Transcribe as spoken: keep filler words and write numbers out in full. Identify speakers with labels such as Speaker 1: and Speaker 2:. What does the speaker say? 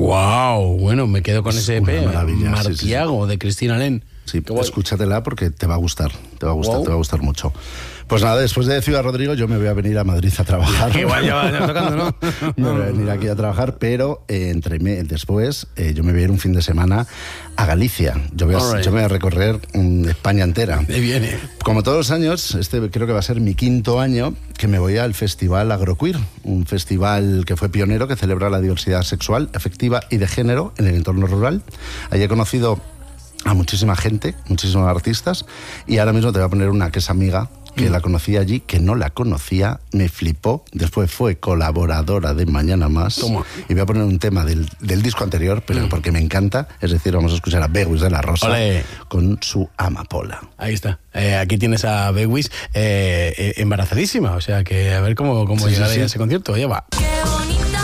Speaker 1: Wow, bueno, me quedo con
Speaker 2: Es
Speaker 1: ese E P.
Speaker 2: Martiago,
Speaker 1: sí, sí. de Cristina Len.
Speaker 2: Sí, escúchatela porque te va a gustar, te va a gustar, wow. te va a gustar mucho. Pues nada, después de Ciudad Rodrigo yo me voy a venir a Madrid a trabajar.
Speaker 1: Igual ya va tocando, ¿no?
Speaker 2: Me voy a venir aquí a trabajar, pero eh, entre me, después eh, yo me voy a ir un fin de semana a Galicia. Yo, voy a, right. yo me voy a recorrer um, España entera.
Speaker 1: Me viene.
Speaker 2: Como todos los años, este creo que va a ser mi quinto año que me voy al Festival Agroqueer, un festival que fue pionero, que celebra la diversidad sexual, afectiva y de género en el entorno rural. Allí he conocido a muchísima gente, muchísimos artistas, y ahora mismo te voy a poner una que es amiga, que mm. la conocí allí, que no la conocía, me flipó, después fue colaboradora de Mañana Más.
Speaker 1: Toma.
Speaker 2: Y voy a poner un tema del, del disco anterior, pero mm. porque me encanta, es decir, vamos a escuchar a Bewis de la Rosa.
Speaker 1: Olé.
Speaker 2: Con su Amapola.
Speaker 1: Ahí está, eh, aquí tienes a Bewis eh, eh, embarazadísima, o sea que a ver cómo, cómo sí, llegará sí, sí. a ese concierto, ya va.